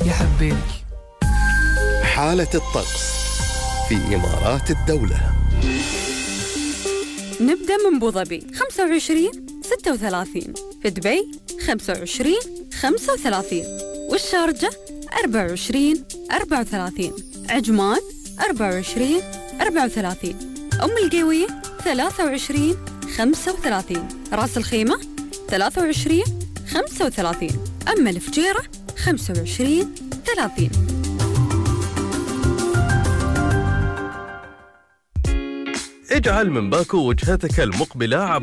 يا حبينك. حالة الطقس في إمارات الدولة. نبدأ من أبو ظبي 25-36، في دبي 25-35، والشارجة 24-34، عجمان 24-34، أم القوية 23-35، راس الخيمة 23-35، أما الفجيرة 25-30. اجعل من باكو وجهتك المقبلة عبر